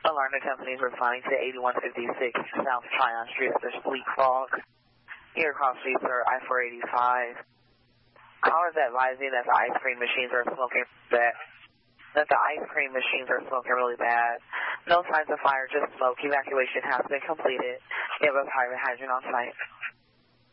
Alarm companies responding to 8156 South Tryon Street after sleet fog. Here across streets are I-485. Callers advising that the ice cream machines are smoking really bad. No signs of fire, just smoke. Evacuation has been completed. We have a fire hydrant on site.